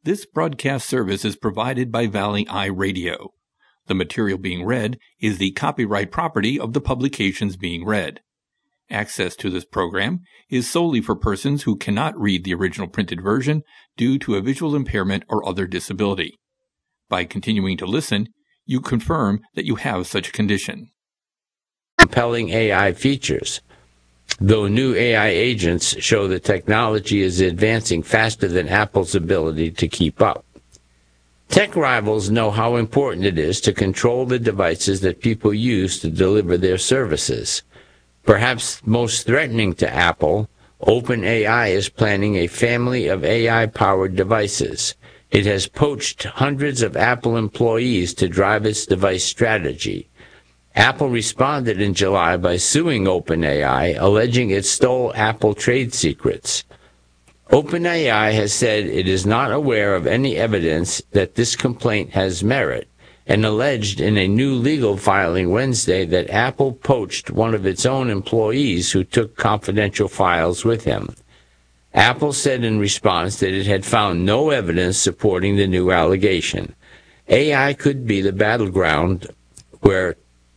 This broadcast service is provided by Valley Eye Radio. The material being read is the copyright property of the publications being read. Access to this program is solely for persons who cannot read the original printed version due to a visual impairment or other disability. By continuing to listen, you confirm that you have such a condition. Compelling AI features. Though new AI agents show that technology is advancing faster than Apple's ability to keep up. Tech rivals know how important it is to control the devices that people use to deliver their services. Perhaps most threatening to Apple, OpenAI is planning a family of AI-powered devices. It has poached hundreds of Apple employees to drive its device strategy. Apple responded in July by suing OpenAI, alleging it stole Apple trade secrets. OpenAI has said it is not aware of any evidence that this complaint has merit, and alleged in a new legal filing Wednesday that Apple poached one of its own employees who took confidential files with him. Apple said in response that it had found no evidence supporting the new allegation. AI could be the battleground where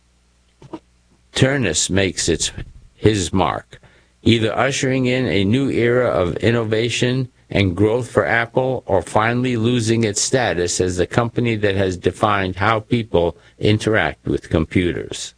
Turnus makes his mark, either ushering in a new era of innovation and growth for Apple, or finally losing its status as the company that has defined how people interact with computers.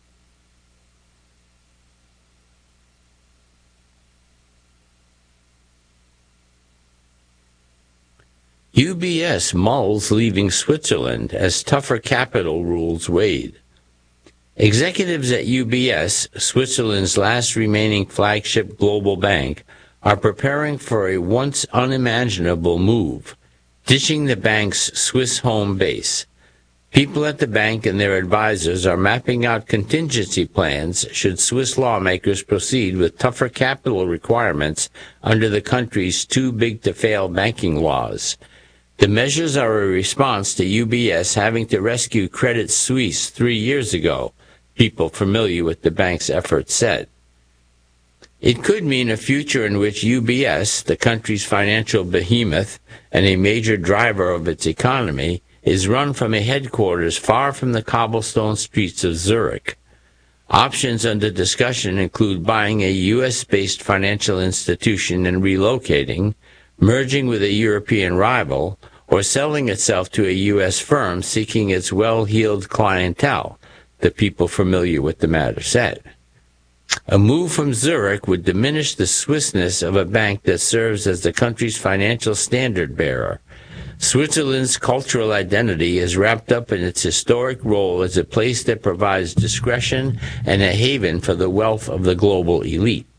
UBS mulls leaving Switzerland as tougher capital rules weighed. Executives at UBS, Switzerland's last remaining flagship global bank, are preparing for a once unimaginable move, ditching the bank's Swiss home base. People at the bank and their advisors are mapping out contingency plans should Swiss lawmakers proceed with tougher capital requirements under the country's too-big-to-fail banking laws. The measures are a response to UBS having to rescue Credit Suisse 3 years ago, people familiar with the bank's efforts said. It could mean a future in which UBS, the country's financial behemoth and a major driver of its economy, is run from a headquarters far from the cobblestone streets of Zurich. Options under discussion include buying a U.S.-based financial institution and relocating, merging with a European rival, or selling itself to a U.S. firm seeking its well-heeled clientele, the people familiar with the matter said. A move from Zurich would diminish the Swissness of a bank that serves as the country's financial standard-bearer. Switzerland's cultural identity is wrapped up in its historic role as a place that provides discretion and a haven for the wealth of the global elite.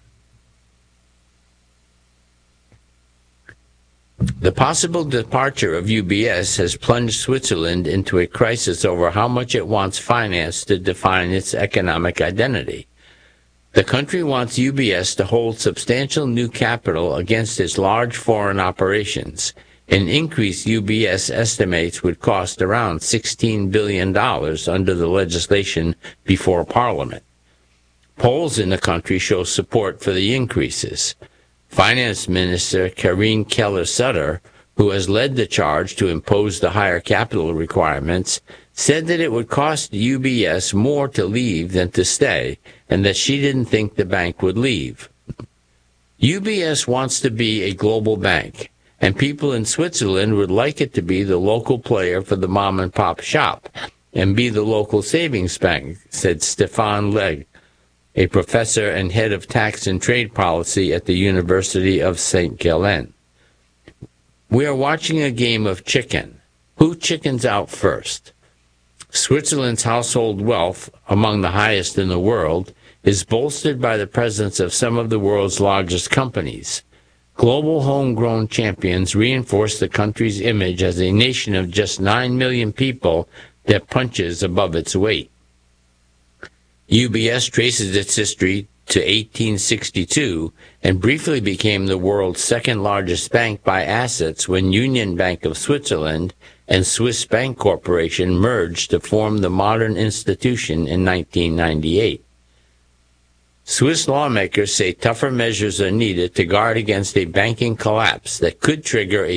The possible departure of UBS has plunged Switzerland into a crisis over how much it wants finance to define its economic identity. The country wants UBS to hold substantial new capital against its large foreign operations. An increase UBS estimates would cost around $16 billion under the legislation before Parliament. Polls in the country show support for the increases. Finance Minister Karine Keller-Sutter, who has led the charge to impose the higher capital requirements, said that it would cost UBS more to leave than to stay, and that she didn't think the bank would leave. UBS wants to be a global bank, and people in Switzerland would like it to be the local player for the mom-and-pop shop and be the local savings bank, said Stefan Legge, a professor and head of tax and trade policy at the University of St. Gallen. We are watching a game of chicken. Who chickens out first? Switzerland's household wealth, among the highest in the world, is bolstered by the presence of some of the world's largest companies. Global homegrown champions reinforce the country's image as a nation of just 9 million people that punches above its weight. UBS traces its history to 1862 and briefly became the world's second largest bank by assets when Union Bank of Switzerland and Swiss Bank Corporation merged to form the modern institution in 1998. Swiss lawmakers say tougher measures are needed to guard against a banking collapse that could trigger a